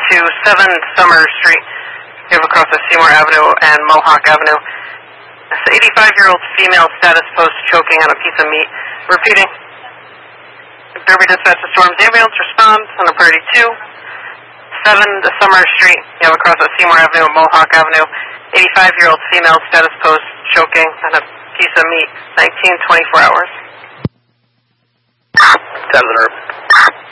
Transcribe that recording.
to 7 Summer Street. You have across the Seymour Avenue and Mohawk Avenue. This 85-year-old female status post choking on a piece of meat. Repeating. Derby dispatch to Storm's ambulance. Response on a priority 2. 7 Summer Street. You have across the Seymour Avenue and Mohawk Avenue. 85-year-old female status post choking on a piece of meat. 19-24 hours. 10 Herb.